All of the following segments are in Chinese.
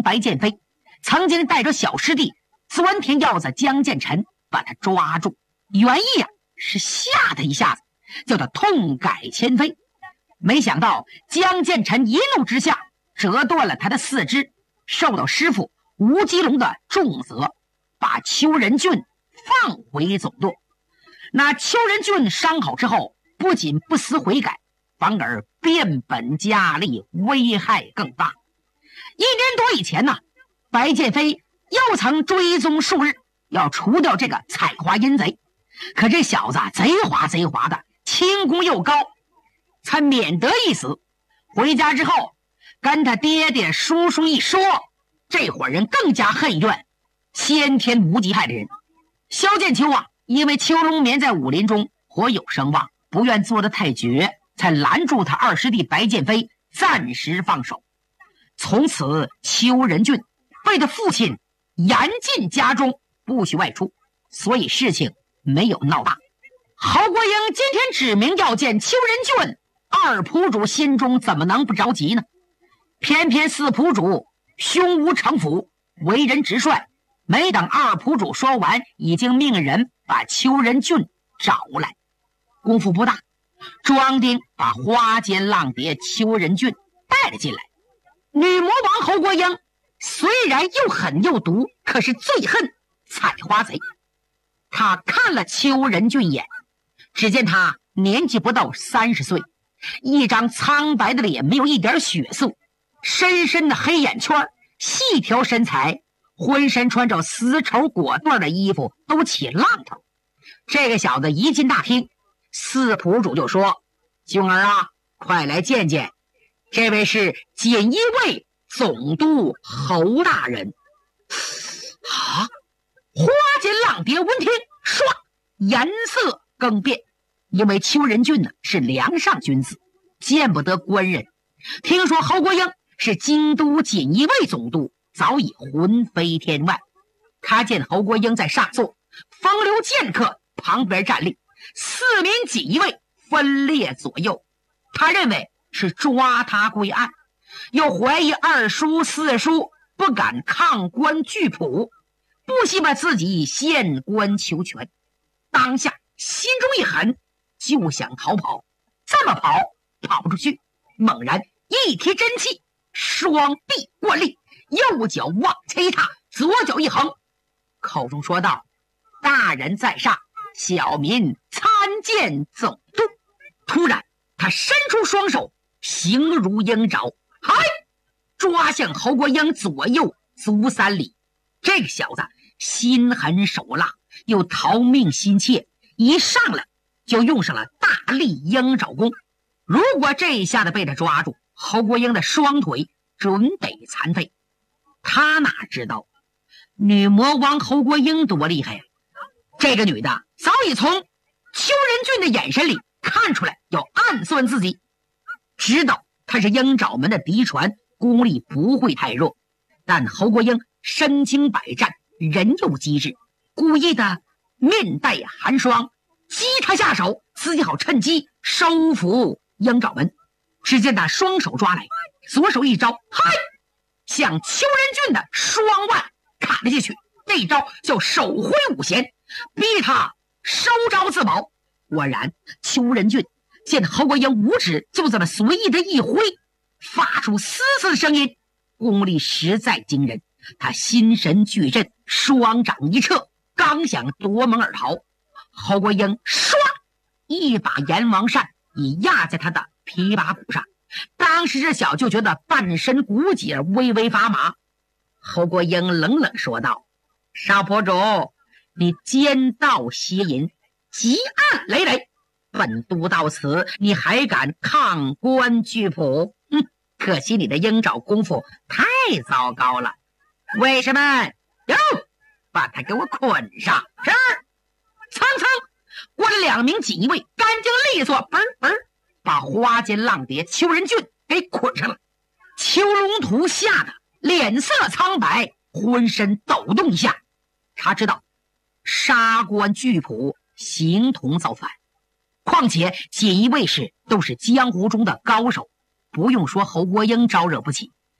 白剑飞曾经带着小师弟钻天鹞子江建成把他抓住，原意是吓他一下子，叫他痛改前非。没想到江建成一怒之下折断了他的四肢，受到师傅吴基龙的重责，把邱仁俊放回总舵。那邱仁俊伤好之后，不仅不思悔改，反而变本加厉，危害更大。1年多以前呢，白剑飞又曾追踪数日，要除掉这个采花阴贼。可这小子贼滑的，轻功又高，才免得一死。回家之后跟他爹爹叔叔一说，这伙人更加恨怨先天无极派的人。萧剑秋因为邱龙眠在武林中颇有声望，不愿做得太绝，才拦住他二师弟白剑飞，暂时放手。从此邱仁俊被他父亲严禁家中，不许外出，所以事情没有闹大。侯国英今天指明要见邱仁俊，二铺主心中怎么能不着急呢？偏偏四铺主胸无城府，为人直率，没等二铺主说完，已经命人把邱仁俊找来。功夫不大，庄丁把花间浪蝶邱仁俊带了进来。女魔王侯国英虽然又狠又毒，可是最恨采花贼。他看了邱仁俊一眼，只见他年纪不到30岁，一张苍白的脸，没有一点血色，深深的黑眼圈，细条身材，浑身穿着丝绸裹缎的衣服都起浪头。这个小子一进大厅，四铺主就说：“兄儿快来见见，这位是锦衣卫总督侯大人。”花间浪蝶闻听，唰，颜色更变，因为邱仁俊是梁上君子，见不得官人。听说侯国英是京都锦衣卫总督，早已魂飞天外。他见侯国英在上座，风流剑客旁边站立，4名锦衣卫分列左右，他认为是抓他归案，又怀疑二叔四叔不敢抗官拒捕，不惜把自己献官求权。当下心中一狠，就想逃跑，这么跑不出去，猛然一提真气，双臂贯立，右脚往前一踏，左脚一横，口中说道：“大人在上，小民参见总督。”突然他伸出双手，形如鹰爪，抓向侯国英左右足3里。这个小子心狠手辣，又逃命心切，一上来就用上了大力鹰爪功。如果这一下子被他抓住，侯国英的双腿准得残废。他哪知道女魔王侯国英多厉害呀！这个女的早已从邱仁俊的眼神里看出来要暗算自己，知道他是鹰爪门的嫡传，功力不会太弱。但侯国英身经百战，人又机智，故意的面带寒霜，激他下手，自己好趁机收服鹰爪门。只见他双手抓来，左手一招，向邱仁俊的双腕砍了下去。这一招叫手挥五弦，逼他收招自保。果然邱仁俊见侯国英五指就这么随意的一挥，发出嘶嘶的声音，功力实在惊人。他心神俱震，双掌一撤，刚想夺门而逃，侯国英唰一把阎王扇已压在他的琵琶骨上。当时这小就觉得半身骨节微微发麻。侯国英冷冷说道：“少铺主，你奸盗邪淫，积案累累，本都到此，你还敢抗官拒捕？可惜你的鹰爪功夫太糟糕了。为什么？把他给我捆上！”是。蹭蹭，过了2名锦衣卫，干净利索，把花间浪蝶邱仁俊给捆上了。邱龙图吓得脸色苍白，浑身抖动一下。他知道杀官拒捕形同造反，况且锦衣卫士都是江湖中的高手，不用说侯国英招惹不起，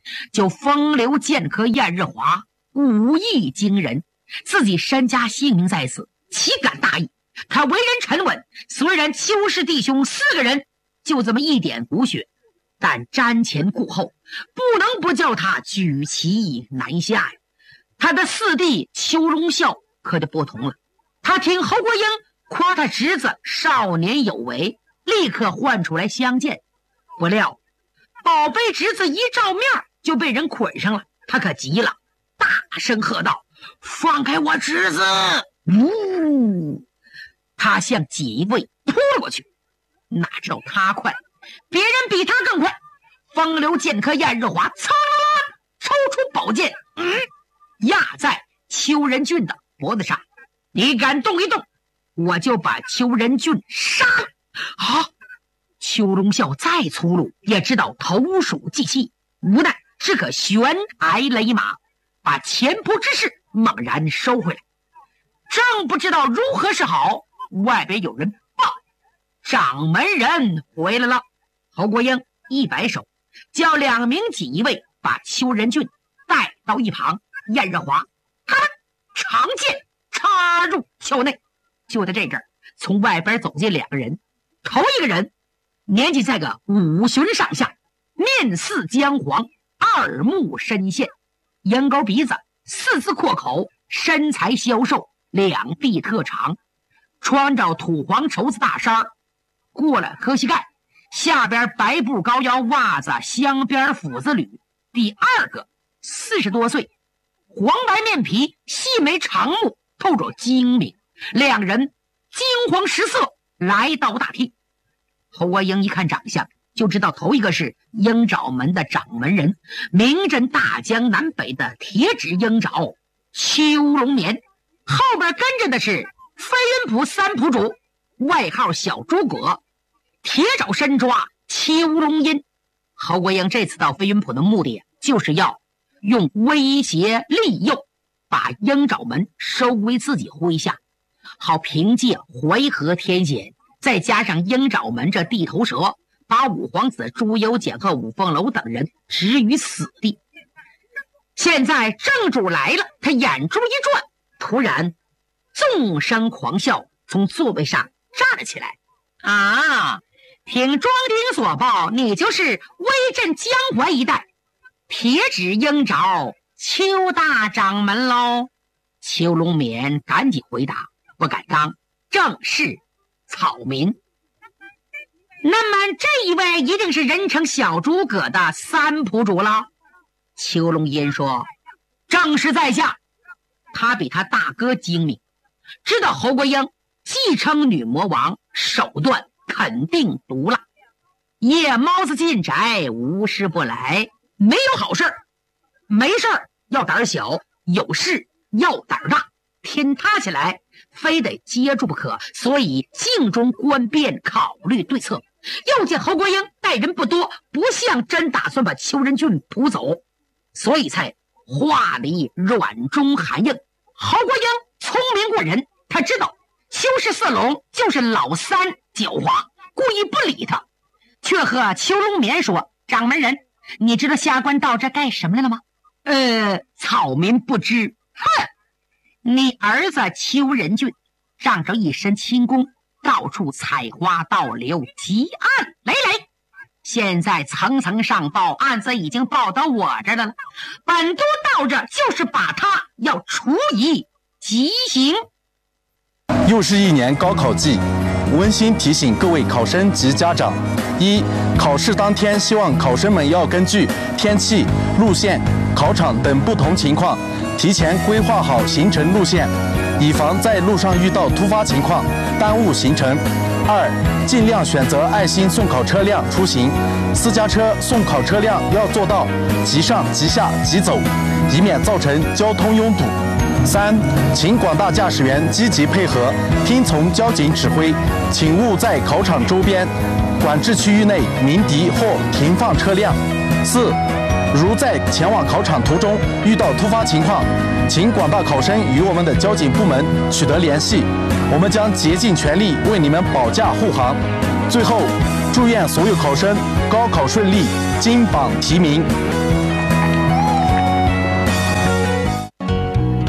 就风流剑客燕日华武艺惊人，自己身家性命在此，岂敢大意？他为人沉稳，虽然邱氏弟兄4个人就这么一点骨血，但瞻前顾后，不能不叫他举旗南下呀。他的4弟邱荣孝可就不同了，他听侯国英夸他侄子少年有为，立刻唤出来相见。不料宝贝侄子一照面就被人捆上了，他可急了，大声喝道：放开我侄子！呜！他向几位扑了过去，哪知道他快，别人比他更快。风流剑客燕日华噌抽出宝剑，压在邱仁俊的脖子上。你敢动一动，我就把邱仁俊杀了！啊！邱荣孝再粗鲁，也知道投鼠忌器，无奈只可悬崖勒马，把前仆之事猛然收回来。正不知道如何是好，外边有人报：掌门人回来了。侯国英一摆手，叫2名锦衣卫把邱仁俊带到一旁。燕日华咔长剑插入鞘内。就在这阵儿，从外边走进2个人，头一个人年纪在个50旬上下，面似姜黄，耳目深陷，鹰钩鼻子，4字阔口，身材消瘦，2臂特长，穿着土黄绸子大衫，过了磕膝盖，下边白布高腰袜子，镶边斧子履。第2个40多岁，黄白面皮，细眉长目，透着精明。2人惊慌失色来到大厅。侯国英一看长相，就知道头一个是鹰爪门的掌门人，名震大江南北的铁指鹰爪邱龙眠，后边跟着的是飞云浦3浦主，外号小诸葛，铁爪深抓邱龙阴。侯国英这次到飞云浦的目的，就是要用威胁利诱把鹰爪门收归自己麾下，好凭借淮河天险，再加上鹰爪门这地头蛇，把五皇子朱由检和五凤楼等人置于死地。现在正主来了，他眼珠一转，突然纵声狂笑，从座位上站了起来。啊，听庄丁所报，你就是威震江淮一带铁指鹰爪邱大掌门喽。邱龙眠赶紧回答：不敢当，正是草民。那么这一位一定是人称小诸葛的3浦主了。邱龙阴说：正是在下。他比他大哥精明，知道侯国英继承女魔王，手段肯定毒辣。夜猫子进宅，无事不来，没有好事，没事要胆小，有事要胆大，天塌下来非得接住不可，所以静中观变，考虑对策。又见侯国英待人不多，不像真打算把邱仁俊扑走，所以才话里软中含硬。侯国英聪明过人，他知道邱氏4龙就是老3狡猾，故意不理他，却和邱龙眠说：掌门人，你知道下官到这干什么来了吗？草民不知。哼，你儿子邱仁俊仗着一身轻功，到处采花盗柳，积案累累，现在层层上报，案子已经报到我这儿来了。本督到这就是把他要处以极刑。 又是一年高考季，温馨提醒各位考生及家长：一、考试当天，希望考生们要根据天气、路线、考场等不同情况，提前规划好行程路线，以防在路上遇到突发情况耽误行程。二、尽量选择爱心送考车辆出行，私家车送考车辆要做到即上即下即走，以免造成交通拥堵。三、请广大驾驶员积极配合，听从交警指挥，请勿在考场周边管制区域内鸣笛或停放车辆。四、如在前往考场途中遇到突发情况，请广大考生与我们的交警部门取得联系，我们将竭尽全力为你们保驾护航。最后，祝愿所有考生高考顺利，金榜题名。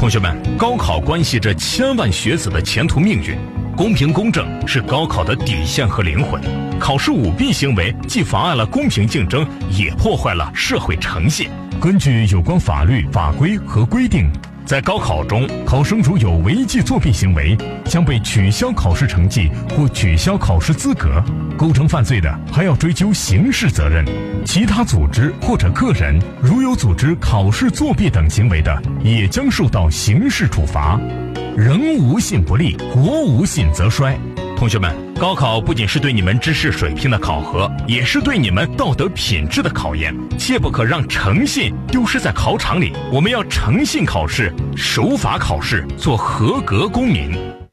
同学们，高考关系着千万学子的前途命运，公平公正是高考的底线和灵魂。考试舞弊行为既妨碍了公平竞争，也破坏了社会诚信。根据有关法律法规和规定，在高考中，考生如有违纪作弊行为，将被取消考试成绩或取消考试资格。构成犯罪的，还要追究刑事责任。其他组织或者个人如有组织考试作弊等行为的，也将受到刑事处罚。人无信不立，国无信则衰。同学们，高考不仅是对你们知识水平的考核，也是对你们道德品质的考验，切不可让诚信丢失在考场里。我们要诚信考试，守法考试，做合格公民。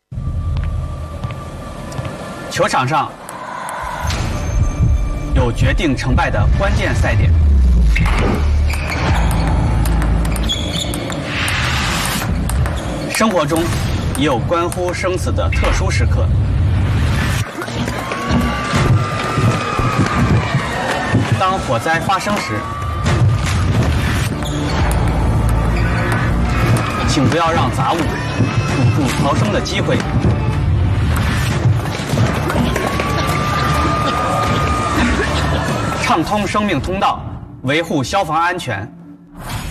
球场上有决定成败的关键赛点，生活中也有关乎生死的特殊时刻。当火灾发生时，请不要让杂物堵住逃生的机会。畅通生命通道，维护消防安全，